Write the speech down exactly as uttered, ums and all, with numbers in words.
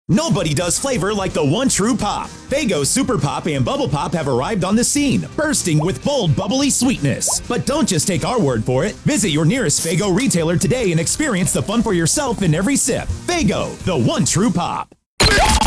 Nobody does flavor like the one true pop. Faygo Super Pop and Bubble Pop have arrived on the scene, bursting with bold, bubbly sweetness. But don't just take our word for it. Visit your nearest Faygo retailer today and experience the fun for yourself in every sip. Faygo, the one true pop.